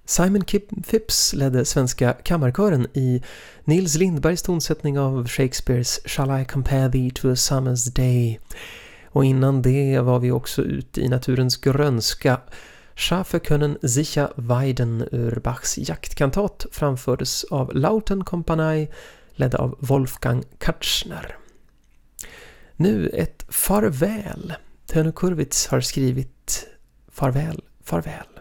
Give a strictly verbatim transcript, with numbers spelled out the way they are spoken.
Simon Phipps ledde svenska kammarkören i Nils Lindbergs tonsättning av Shakespeares Shall I compare thee to a summer's day? Och innan det var vi också ute i naturens grönska. Schafe können sicher weiden ur Bachs jaktkantat framfördes av Lautenkompani ledda av Wolfgang Katschner. Nu ett farväl. Tönu Kurwitz har skrivit farväl, farväl.